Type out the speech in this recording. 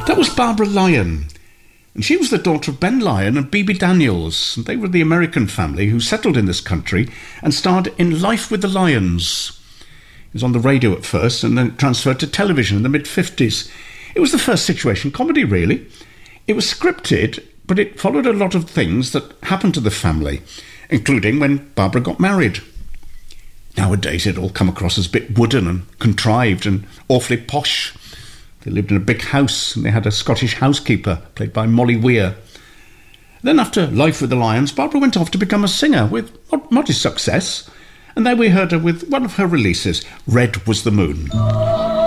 That was Barbara Lyon, and she was the daughter of Ben Lyon and Bibi Daniels. They were the American family who settled in this country and starred in Life with the Lions. It was on the radio at first and then transferred to television in the mid-50s. It was the first situation comedy, really. It was scripted, but it followed a lot of things that happened to the family, including when Barbara got married. Nowadays, it all come across as a bit wooden and contrived and awfully posh. They lived in a big house and they had a Scottish housekeeper, played by Molly Weir. Then after Life with the Lions, Barbara went off to become a singer with modest success, and there we heard her with one of her releases, Red Was the Moon.